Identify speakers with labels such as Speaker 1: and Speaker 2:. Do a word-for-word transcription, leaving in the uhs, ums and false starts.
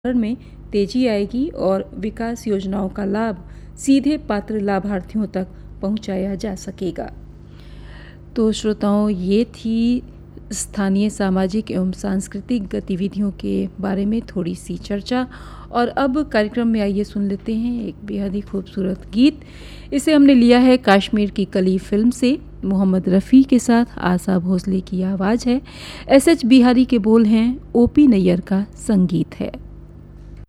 Speaker 1: में तेजी आएगी और विकास योजनाओं का लाभ सीधे पात्र लाभार्थियों तक पहुंचाया जा सकेगा। तो श्रोताओं, ये थी स्थानीय सामाजिक एवं सांस्कृतिक गतिविधियों के बारे में थोड़ी सी चर्चा। और अब कार्यक्रम में आइए सुन लेते हैं एक बेहद ही खूबसूरत गीत। इसे हमने लिया है कश्मीर की कली फिल्म से। मोहम्मद रफ़ी के साथ आशा भोसले की आवाज़ है, एस एच बिहारी के बोल हैं, ओ पी नैयर का संगीत है।